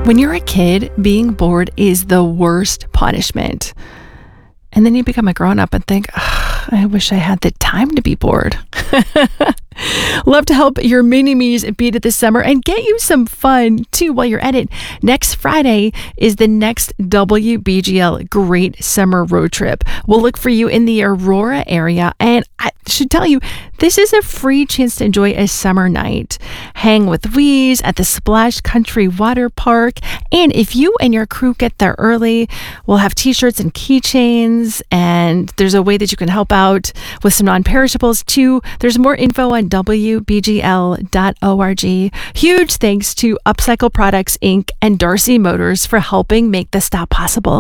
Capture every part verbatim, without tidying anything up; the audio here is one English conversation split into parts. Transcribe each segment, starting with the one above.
When you're a kid, being bored is the worst punishment. And then you become a grown-up and think, I wish I had the time to be bored. Love to help your mini-me's beat it this summer and get you some fun, too, while you're at it. Next Friday is the next W B G L Great Summer Road Trip. We'll look for you in the Aurora area. And I should tell you, this is a free chance to enjoy a summer night. Hang with Weeze at the Splash Country Water Park. And if you and your crew get there early, we'll have t-shirts and keychains. And there's a way that you can help out with some non-perishables, too. There's more info on W B G L dot org. Huge thanks to Upcycle Products, Incorporated and Darcy Motors for helping make this stop possible.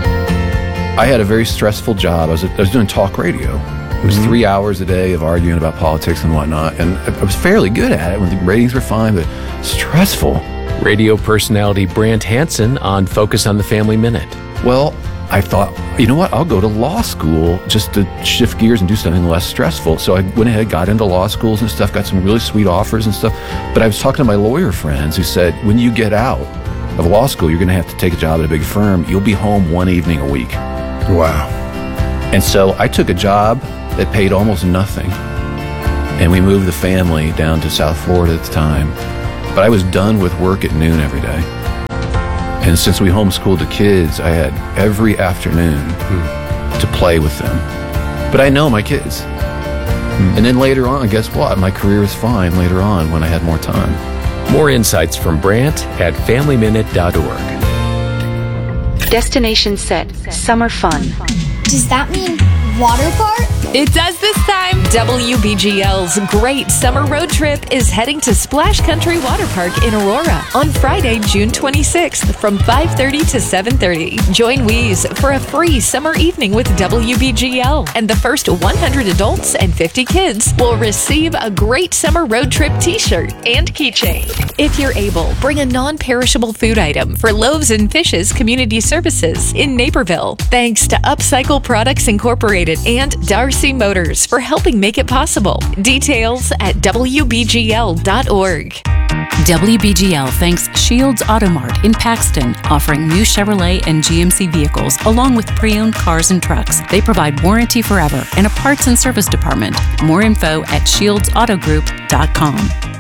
I had a very stressful job. I was, I was doing talk radio. It was mm-hmm. three hours a day of arguing about politics and whatnot, and I was fairly good at it when the ratings were fine, but stressful. Radio personality Brant Hansen on Focus on the Family Minute. Well, I thought, you know what, I'll go to law school just to shift gears and do something less stressful. So I went ahead, got into law schools and stuff, got some really sweet offers and stuff. But I was talking to my lawyer friends who said, when you get out of law school, you're going to have to take a job at a big firm. You'll be home one evening a week. Wow. And so I took a job that paid almost nothing. And we moved the family down to South Florida at the time. But I was done with work at noon every day. And since we homeschooled the kids, I had every afternoon mm. to play with them. But I know my kids. Mm. And then later on, guess what? My career was fine later on when I had more time. More insights from Brant at family minute dot org. Destination set. Summer fun. Does that mean water park? It does this time. W B G L's Great Summer Road Trip is heading to Splash Country Water Park in Aurora on Friday, June twenty-sixth from five thirty to seven thirty. Join Weeze for a free summer evening with W B G L, and the first one hundred adults and fifty kids will receive a Great Summer Road Trip t-shirt and keychain. If you're able, bring a non-perishable food item for Loaves and Fishes Community Services in Naperville. Thanks to Upcycle Products Incorporated and Darcy Motors for helping make it possible. Details at W B G L dot org. W B G L thanks Shields Auto Mart in Paxton, offering new Chevrolet and G M C vehicles along with pre-owned cars and trucks. They provide warranty forever and a parts and service department. More info at shields auto group dot com.